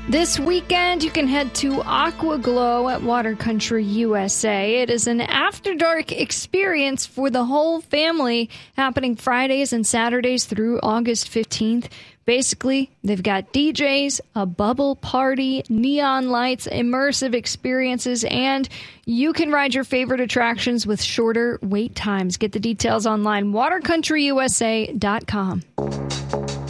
This weekend, you can head to Aqua Glow at Water Country USA. It is an after-dark experience for the whole family, happening Fridays and Saturdays through August 15th. Basically, they've got DJs, a bubble party, neon lights, immersive experiences, and you can ride your favorite attractions with shorter wait times. Get the details online, watercountryusa.com.